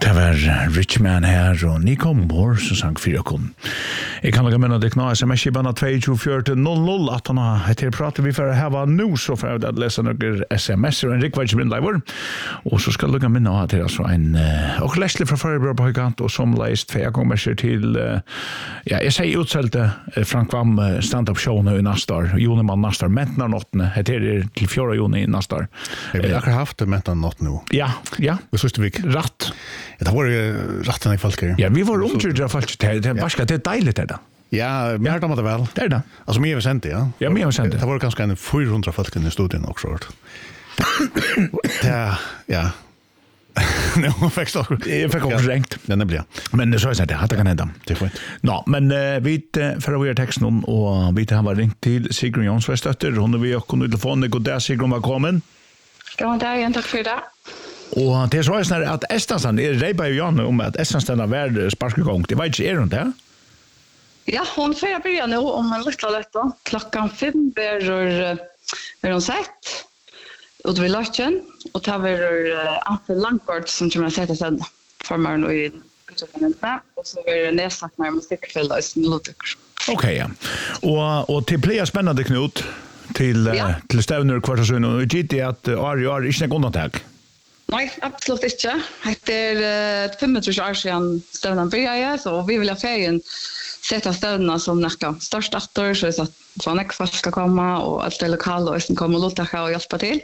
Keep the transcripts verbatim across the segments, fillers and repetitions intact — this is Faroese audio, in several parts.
Det var Richman här och Nico Moore som sang för ökon. Jag kan lägga med att det knas sms i bana två fyra noll noll att han har till pratar vi för att ha nu så för att läsa några sms och en riktigt min live. Och så ska lägga med att det alltså en och Leslie från Förberg på Gant och som läst två gånger till ja, jag säger utsålde Frank Vam stand-up show nu i Nastar. Joneman Nastar Mentnar nottne. Det är till fjärde juni i Nastar. Jag har haft Mentnar nott nu. Ja, ja. Det första vik. Rätt. Det var rätten i folk. Ja, vi var omkörda folk. Det var det är dejligt det där. Ja, men har det väl. Det är det. Alltså mer väsent ja. Ja, mer väsent. Det var ganska en fyrahundra folk i studion också. Ja, ja. Nej, jag fick så. Jag fick också rängt. Ja, det blir. Men så är det, att det kan hända. Det får inte. Nå, men uh, vi för att vi har texten och vi har ringt till Sigrun Jonsbergs dotter. Hon är vid och kunde telefonen. God dag, Sigrun, välkommen. God dag, tack för det. Och det är så här att Estansen, det är Reiba och Jan om att Estansen har varit sparkegång. Det var inte er runt det? Ja, hon får börja nu om en liten lätt då. Klockan fem är hon sett. Och vi låten och tar vi Anfe Langford som kommer att sätta sig för mig nu i utvecklingsnämnden. Och så är det nästan med musikfälla i Snillutik. Okej, ja. Och, och till playa spännande Knut till, ja. till stävner kvartasun och gitt är att Ari har inte något undantag. Nej, absolut inte. Det är tjugofem år sedan stävnen började, så vi vill ha färgen sätta stävnerna som näka störst aktor, så att folk ska komma och att det är lokala och kommer att låta och hjälpa till.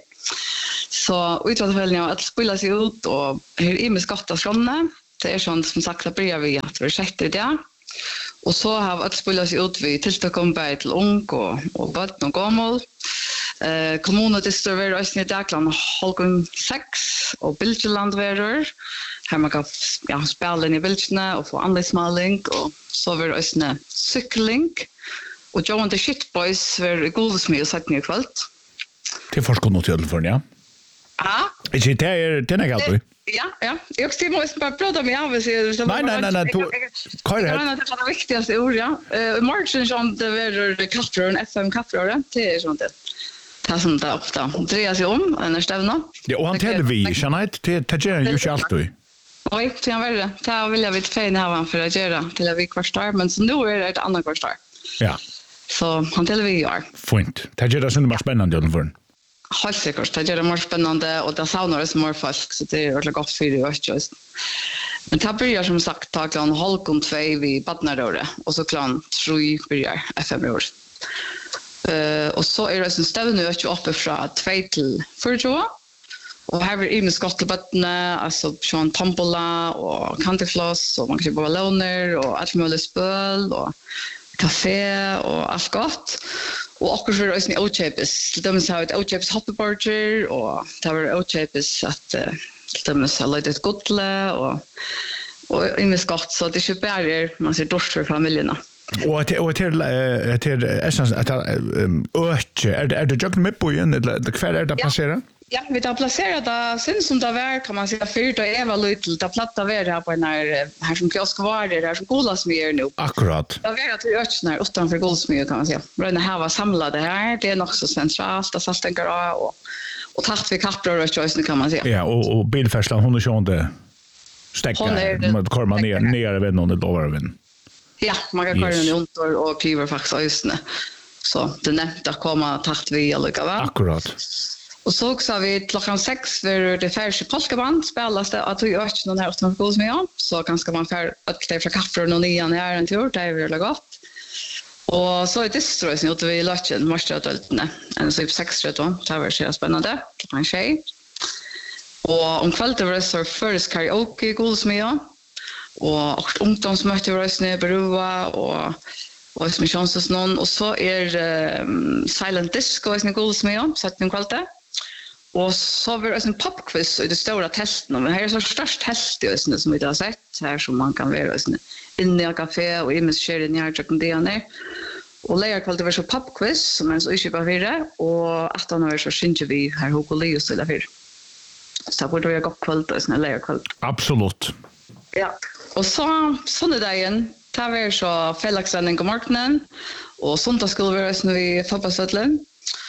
Så utvalgsföljningen att spela sig ut och hur i med skatta sådana. Det är sånt som sagt att börja vi att vi sätter det. Och så har vi att spela sig ut vid tillstånd till ung och, och bort och gammal. Eh, kommunen distribuerar oss i Dakland halvgång sex och Bilgelandvärder. Här man kan ja, spela in i bilderna och få anläggsmaling och så var det oss en cykling. Och Joe and the Shit Boys var goldsmith och sagt ner kvällt. Det är forskon något till för ja. Ja. Är det är det är galt. Ja, ja. Jag ska måste bara prata med av så Nej, nej, nej, nej. Vad är det? Det är det viktigaste ord, ja. Eh Martin som det var kaptrön F M kaptrön, det är sånt det. Det som det ofta drejer sig om en stävna. Ja, och han täller vi, Jeanette, till Tajer ju inte alltid. Oj, det är väl det. Det vill jag vid fein här för att göra till att vi kvarstar, men så nu är det ett annat kvarstar. Ja. Så han täller vi gör. Fint. Tajer är sånt mer spännande än för. Helt säkert. Det är mer spännande och det saunar det som mer folk, så det är väldigt gott för det just. Men det börjar som sagt ta klockan halv om två vid Badnaröre och så klockan tre börjar F M år. Uh, och så är det en stävn nu att uppe från två till fyra. Och här är det skottebötterna, alltså Sean Tombola och Candyfloss och man kan köpa balloner och allt möjligt spöl och kafé och allt gott. Och också för oss i Ochapis. De har ett Ochapis hoppeborger och det var Ochapis att de har lite godle och och i skott så det köper är man ser dårs för familjerna. Och att och till till essens att öch är det är det jag med på igen det kvar är det placera? Ja, vi har placerat det sen som det var kan man säga fyrt och Eva Lutl det platta var här på när här som kiosk var det där som Golasmyr nu. Akkurat. Det var att vi öchnar utanför Golasmyr kan man säga. Men här var samlade här det är nog så centralt att saltänka och och tack för kappar och choice kan man säga. Ja, och och bilfärslan hon är ju inte stäcka med korma ner ner vid någon det lovar vem. Ja, man kan köra den runt och kliver faktiskt just nu. Så det nämnt att komma tack vi alla va. Akkurat. Och så också har vi klockan sex för det färdiga polkaband spelas det att vi gör någon här utanför Golasmyr så ganska man för att det för kaffe och någon igen här en tur det är väldigt gott. Och så är det strös nu ute vid lunchen marschtöltne. En så sex tretton det var så spännande. Klockan tjej. Och om kvällen var det så först karaoke i Golasmyr. Och ungdomsmöte var det nu Berua och och som chanses någon och så är um, silent disco i Golasmyr så att den kvällen. Och så var det en popquiz i det stora testen. Men här är så störst test just som vi har sett här som man kan vara inne i kafé och i med skärden i här det ner. Och lägger kvalitet var så popquiz som är så inte på fyra och att han har så synte vi här Hugo Leo så där. Så borde jag gå kvalitet och såna lägger kvalitet. Absolut. Ja. Och så söndagen tar vi så fällaxsändning på marknaden och söndag skulle vi nu i fotbollsvällen.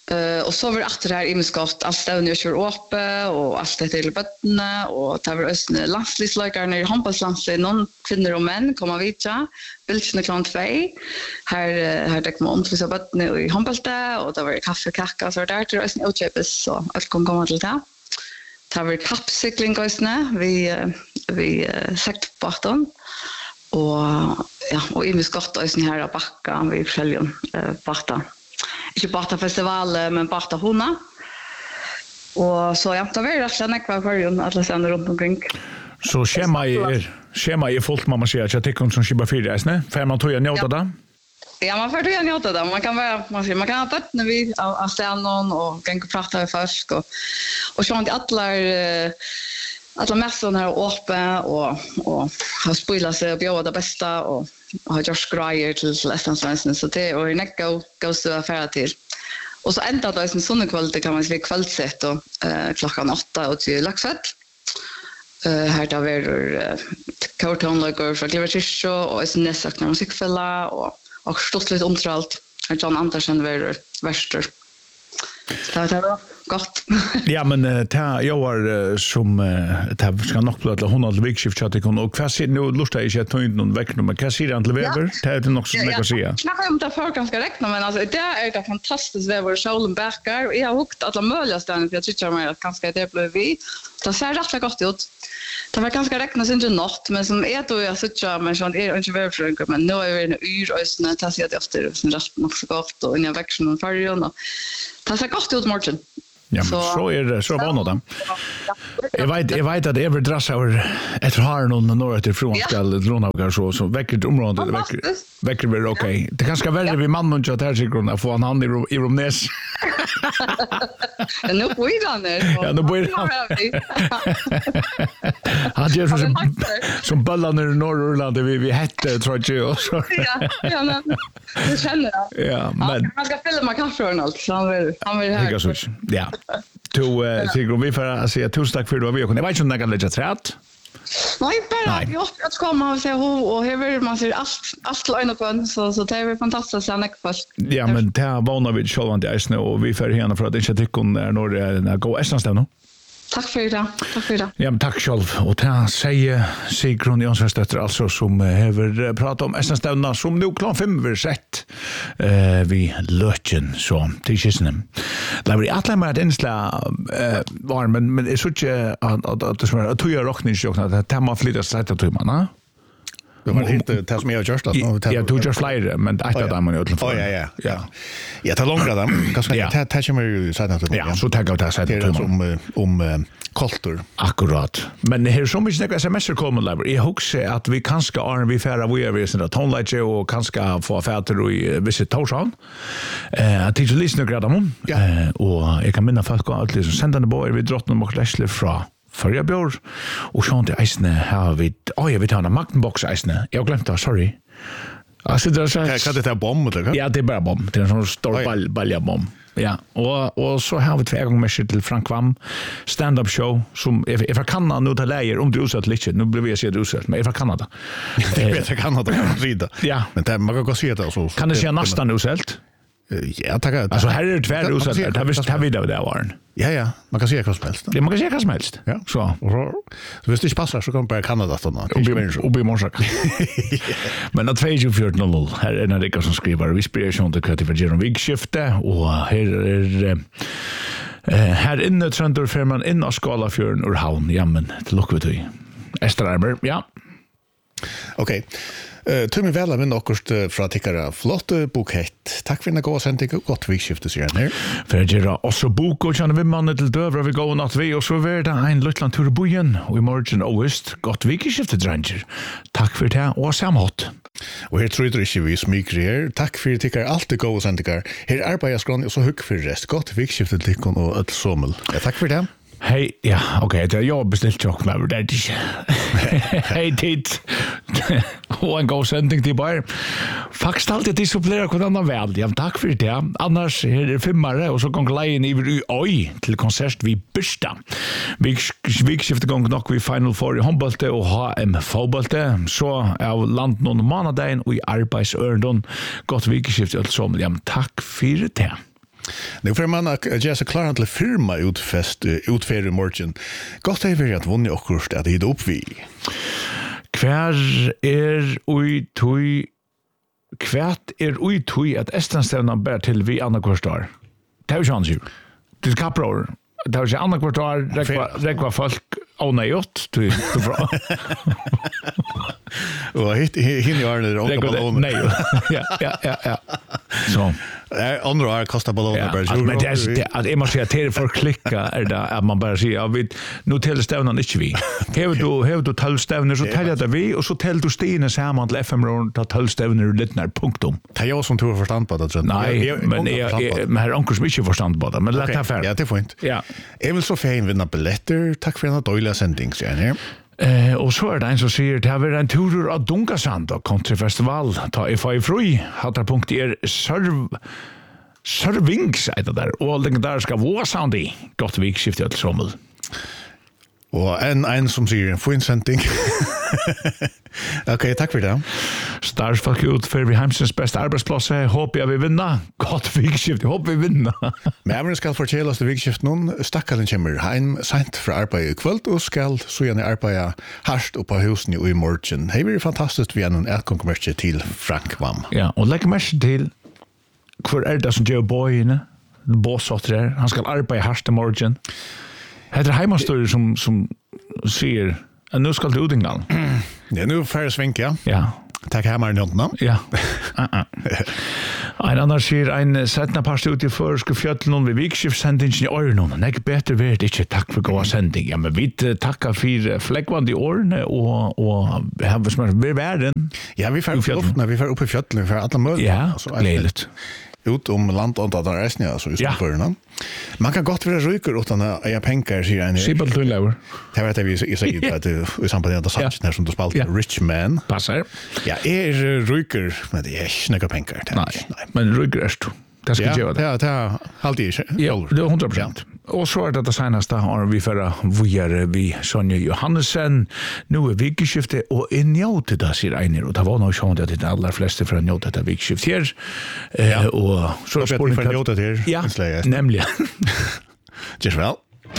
Uh, och så var det att det här i Muskott, allt stävn jag kör uppe och allt det till bötterna och det var östen landslagslökarna i handbollslandslaget, någon kvinnor och män kommer vidja, bilderna klockan två. Här här däck man omtvisa bötterna i handbollsdag och det var kaffe, kacka och så där till östen utköpes så allt kom komma till det. Det var kappcykling östen vi vi sekt på baton och ja och i Muskott östen här på backa vi skäljon batta. Inte bara festival men bara hona. Och så ja, det var ju rätt länge kvar för alla sen runt omkring. Så schema är schema är fullt mamma säger att jag tycker som skibba fyra är för man tror jag njuta det. Ja, man får ju njuta det. Man kan vara man ska man kan ha bort när vi av scenen och kan prata med folk och och så inte alla alla mässorna här uppe och och har spoilat sig och bjuda det bästa och har gjort grejer till Lästensvensson så det och näcka gå så affär till. Och så ända då en sån kväll kan man se kvällssätt och eh, klockan åtta och till Laxfett. Eh här där var Kautonlager för Klivertisch och är nästa musikfälla och och stort lite omtralt. John Andersen var värster. Så det var gott. Ja, men det jag var som det ska nog bli att hon har vikskift så att det kan och vad ser nu lustar jag inte någon veck men kan se det till väver det är nog så mycket att säga. Snacka om det för ganska räkna men alltså det är det fantastiskt väver solen backar och jag har hukt alla möjliga ställen för jag tycker mig att ganska det blev vi. Det ser rätt gott ut. Det var ganska räkna sin inte natt men som är då jag sitter men så är inte väver men nu är det en yr och sen tar sig det efter sen rätt nog så gott och inga växlar och färger och det ser gott ut morgon. Ja, så, så är det så var det. Jag vet jag vet att det är dras över ett har någon norr till från ska Dronagar så så väcker området väcker väcker det okej. Det kanske värre vi man och chatta sig grund att få en hand i Romnäs. Nu bor han där. Ja, nu bor han. Han gör som som ballarna i Norrland vi vi hette tror jag så. Ja, ja, det känner jag. Ja, men han ska fylla med kaffe och allt. Så han vill han vill här. Ja. Tu Sigrun vi för att säga tusen tack för att du var med. Jag vet inte om jag kan lägga trätt. Nej, bara jag att komma och se hur och hur man ser allt allt line på en så så det är fantastiskt sen först. Ja, men det var vi själva det är och vi för henne för att inte tycka om när det går ästans nu. Tack för det. Tack för det. Ja, men tack själv. Och ta säger Sigrun Jansson alltså som har pratat om S N-stävna som nu klart fem vi sett eh vi löchen så till kisten. Det blir att lämna det insla eh var men men är så att att det som att du gör rockning så att det man flyttar sig till att man. Det var inte det som jag just att ja du just flyger men det är där man ju ja ja ja. Ja, ta långt där. Ganska ta ta kommer ju säga att ja, så tar jag det sätt till om om kultur. Akkurat. Men det är så mycket S M S kommer lever. Jag hoppas att vi kanske är vi färra vi är vi såna tonlight och kanske få affärer i visit Torshavn. Eh att till lyssna grad om. Eh och jag kan minna folk att liksom sända boy vi drottning och Leslie fra Förra björ och sånt i isne har vi oj jag vet han Magnbox isne. Jag glömde sorry. Alltså det är så kan det ta bomb eller? Ja, det är bara bomb. Det är en sån stor ball baljabomb. Ja, och och så har vi två gånger med till Frank Kvam stand up show som är från Kanada nu till läger om du utsett lite. Nu blev jag se det utsett, men är från Kanada. Jag vet jag Kanada kan rida. Ja, men det man kan gå se det så. Kan det se nästan utsett? Ja, tack. Alltså här är det tvär utsett. Det visst har vi det där var. Ja ja, man kan se vad som helst. Det man kan se vad som helst. Ja, så. Så visst det passar så kan bara Kanada då. Och bli morsak. Men att tjugo fjorton noll noll här är en rika som skriver vi spelar sånt att det var en vikskifte och här är eh här inne Tröndur Ferman in av Skalafjörden ur havn. Ja men det luckar vi. Estrarmer. Ja. Okej. Eh Tommy Vella vinn okkurst fra tikkara flott bukett. Takk for en god sending og godt vikskifte sier han her. For jeg gjør også bok og kjenne vimmannet til døvra vi går natt vi og så er det en luttland tur i bojen og i morgen og øst godt vikskifte dranger. Takk for det og samhatt. Og her tror jeg ikke vi smikrer her. Takk for tikkara alltid gode sendinger. Her arbeider skrån og så hukk for rest. Godt vikskifte til tikkon og et sommel. Ja, takk for det. Hej, ja, okej, det jag beställt chock med det är. Hej dit. Och en god sändning till bara. Faktiskt alltid disciplinera på den väl. Ja, tack för det. Annars är det femmare och så går lejen över i oj till konsert vi börsta. Vi vi skiftar gång nog vi final four i handbollte och H M fotbollte. Så är land någon månaden och i arbetsörndon. Gott vikskift alltså. Ja, tack för det. Nu får man att göra sig klar till firma utfest utfärd i morgon. Gott är vi att vunna och kurs att hit upp vi. Kvär er ui tui kvært er ui tui at Estanstevnan bär til vi andre kvartar. Det er jo chans jo. Det er kapprår. Det er jo ikke andre kvartar, rekva folk ånøyot, du er bra. Og hit hinner jo Arne åka balloner. Nej, ja, ja, ja, ja. Så. Andra har kastat balloner. Ja, alltså, men det är det att jag måste säga till för klicka är det att man bara säger ja, vi nu till stävnan inte vi. Har du har du tolv stävner så täljer det vi och så täljer du stenen samman till F M runt att tolv stävner lite när punktum. Det är jag som tror förstand på det. Nej, men jag men här onkel som inte förstand på det, men låt ta färd. Ja, det är fint. Ja. Jag vill så fin vinna biljetter. Tack för en dåliga sändning så här. Eh och så är det en som säger det har varit en tur av Dunkasand och countryfestival ta i five free hade punkt er serv servings är det där och den där ska vara soundy gott vikskifte till sommel. Och en en som säger en fin sändning. Okej, tack för det. Starsfolk ut för vi Heimsens bästa arbetsplats. Hoppas jag vi vinner. Gott vikskift. Hoppas vi vinner. Men jag ska fortælla oss det vikskift någon stackaren kommer hem sent för arbete i kväll och ska så gärna arbeta harst upp på husen i morgon. Det blir fantastiskt vi en utkommersie till Frank Vam. Ja, och lägg mest till för är det som Joe Boy inne. Boss åt där. Han ska arbeta harst i morgon. Det är hemmastörer som som ser att nu ska det ut England. Ja, nu färre svänk, ja. Ja. Tack hemma i någon. Ja. Uh-uh. En annan sier en setna parst ut i førske fjøtlen ved vikskiftsendingen i årene. Nei, bedre vet ikke takk for god sending. Ja, men vi takkar for fleggvand i årene og, og vi er verden. Ja, vi får upp när vi får upp i fjøtlen, vi får alla möjligheter. Ja, gledeligt. Ut om land och där resten ja så just ja. Förna. Man kan gott vara ryker utan att jag pengar sig en. Simpelt till lever. Det vet jag vi jag säger att i samband med att sagt när som du spalt Rich Man. Passar. Ja, är ryker men det är snäcka pengar. Nej, nej, men ryker är du. Det ska göra det. Ja, det är alltid. Ja, det är hundra procent. Och så är det det senaste har vi förra våre vi Sonja Johansen. Nu är vikskifte och en njóte det ser en och det var nog så att det allra flesta för en njóte det vikskifte här. Eh och så spår ni för njóte det. Ja, nämligen. Just väl.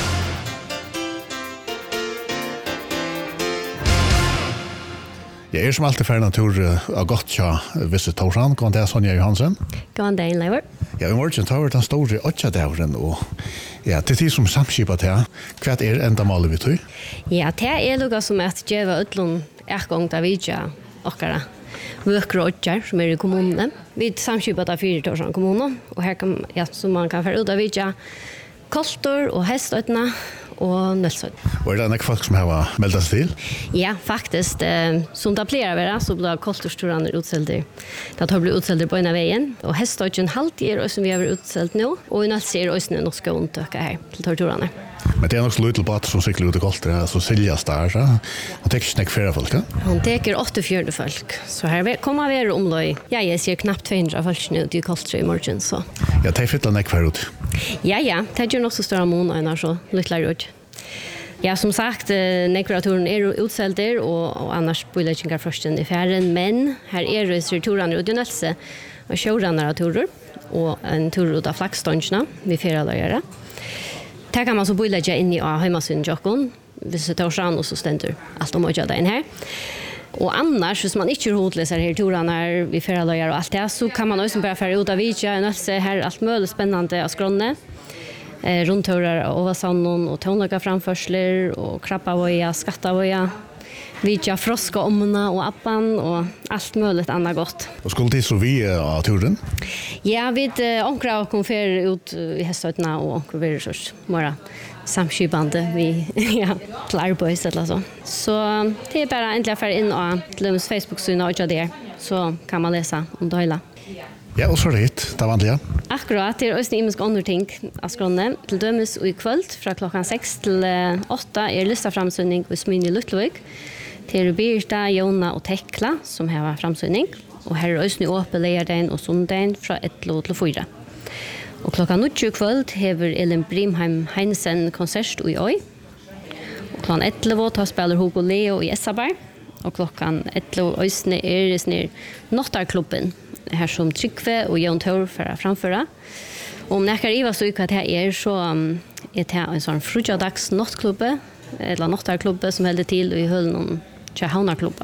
Jag är som alltid för natur av gott ja vissa Torsan kan det Sonja Johansen. Kan det lever. Ja, vi morgon tar den stora åtta dagen och ja, det är som samskipat här. Vad är ända målet vi tror? Ja, det är lugga som att ge utlån är gång där vi ja och workroger som är i kommunen. Vi samskipat av fyra Torsan kommunen och här kan ja som man kan få ut av vidja koltor och hästötna och nötsöt. Och är det några folk som har meldat sig till? Ja, faktiskt. Eh, som det plerar vara så blir koltorsturan utsäljda. Det har blivit utsäljda på ena vägen. Och hästötjen halt är som vi har utsällt nu. Och i natt är det något ska undtöka här till torturarna. Men det är nog så lite på att som cyklar ut i koltor så säljas där. Så. Hon täcker snäck fyra folk, ja? Hon täcker åtta fjärde folk. Så här kommer vi att omlöj. Ja, jag ser knappt tvåhundra folk nu till koltor i morgon. Så. Ja, det är fyrt näck för ut. Ja, ja. Det är nog så stora månader så lite ut. Ja, som sagt, nekraturen är utsälder och, och annars bojläggingar först i färden. Men här är det returan och dynelse och showrunnar turer och en tur ut av flaggstångerna vid färalagare. Det kan man så bojlägga in i hemmasyn Jokon, visitorsan och så ständer allt om att göra den här. Och annars, hvis man inte hodläser här turarna vid färalagare och allt det så kan man också bara färra ut av vidja en ölse här allt möjligt spännande av skrånne. Eh, rundturer och sannon och tonlaga framförsler och krabbavoja, skattavoja, vidja froska omna och appan och allt möjligt annat gott. Och skulle det så vi av turen? Ja, vi eh, onkra och konfer ut i hästötna och onkra vi resurs. Bara samskipande vi ja, till arbete eller så. Så det är bara äntligen för in och till Facebook-syn och där så kan man läsa om det hela. Ja, och så är det hit, det vanliga. Akkurat, det är också en imensk andre ting av skrånne. Til dømes og i kvöld, fra klokkan sex til åtta, er listaframsynning hos Minni Lutlovik. Til Birta, Jona og Tekla, som har framsynning. Og her er også åpe leierdagen og sondagen fra ett til fyra. Og klokkan nitton kvöld hever Elin Brimheim Heinesen konsert i Oi. Og klokkan elleve tar spiller Hugo Leo i Essaberg. Og klokkan elleve øysene er det snir Nottarklubben. Här som Tryggve och Jon Tor för att framföra. Om näkar Iva så att det är så um, är det en sån frujadags nattklubbe eller nattarklubbe som håller till i höllen och Havnarklubben.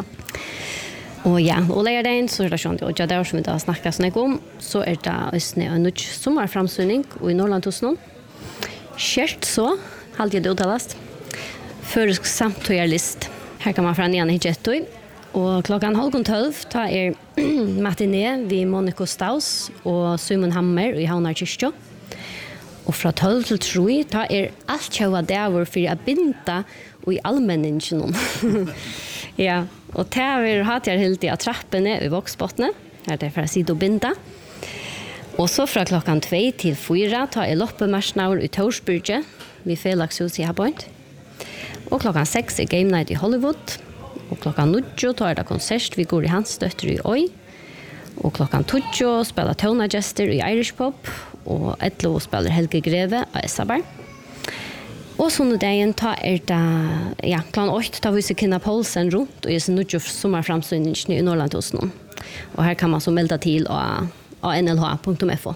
Och ja, och lärdagen så är det sånt och jag där som vi då snackar snack om så är det ösnä en ny sommarframsynning och i Norrland hos någon. Kjert så hade det utalast. För samtojarlist. Här kan man fram igen i Jettoy. Och klockan halv tolv tar er matiné vid Monica Staus och Simon Hammer i Havnar kyrkja. Och från tolv till tre tar er allt tjava därför för att binda och i allmänningen. Ja, och där har jag helt i trappen i Vågsbottene. Här är för att sitta och binda. Och så från klockan två till fyra tar er loppemarsnaur i Torsbyrge vid Felakshus i Haboint. Och klockan sex är Game Night i Hollywood. Och klockan nio tar det konsert vid Guri Hans dötter i Oj. Och klockan tio spelar Tona Jester i Irish Pop. Och elva spelar Helge Greve av Essabar. Och söndagen tar er det, ja, klockan åtta tar vi sig Kina Polsen runt och är nio sommarframsynningen i Norrland hos någon. Och här kan man så melda till av n l h punkt f o.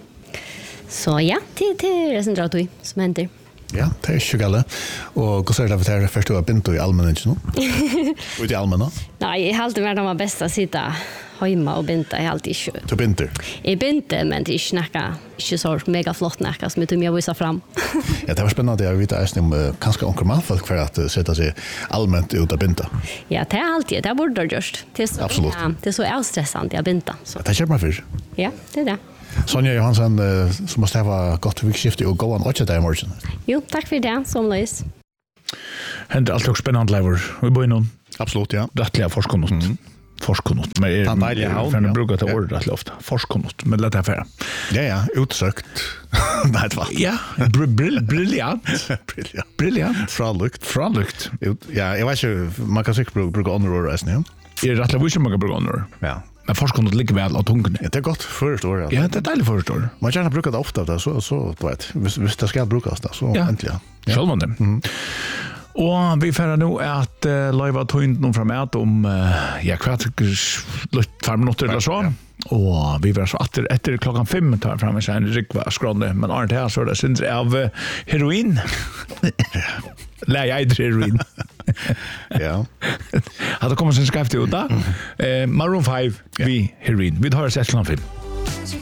Så ja, det, det är det som drar till som händer. Ja, det är tjugalle. Och hur ser det för att förstå att binda i allmänningen nu? Och i allmänna? Nej, jag har alltid varit de bästa att sitta hemma och binda. Jag har alltid inte. Du binder? Jag binder, men det är inte näka, inte så mega flott näka som jag jag visar fram. Ja, det var spännande att veta att om kanske onkel manfolk för att sätta sig allmänt ut att binda. Ja, det är alltid. Det borde du just. Det är så, absolut. Ja, det är så avstressande att binda. Så. Ja, det känner man för. Ja, det är det. Sonja Johansson, som måste ha gått vikskifte och gå an åtta dag i morgon. Jo, tack för det, somleis. Händer allt också spännande lever. Vi bor in absolut, ja. Rättliga forskonnot. Mm. Forskonnot. Men är dejliga havn. För att bruka till ordet rätt ofta. Forskonnot. Men lätt affär. Ja, ja. Utsökt. Nej, det var. Ja. Brill, briljant. Briljant. Briljant. Fralukt. Fralukt. Ja, jag vet inte. Man kan säkert bruka underord resten, ja. Är det rättliga visst man kan bruka underord? Ja. Men forskonnot ligger väl av tungen. Ja, det är gott först år. Ja, det är dejligt först år. Man gärna brukar det ofta, då, så, så du vet. Hvis det ska brukas, då, så ja. äntligen. Ja, själv det. Mm. Och vi färrar nu att uh, lajva tog någon framåt om uh, ja, kvart, två minuter eller så. Ja. Och vi var så att efter klockan fem tar fram en sån rikva skrånde. Men Arne här så det syns av uh, heroin. Lär jag inte heroin. Ja. Hade kommit sen skrift ut då. Eh, Maroon five, vi heroin. Vi tar oss ett klockan fem.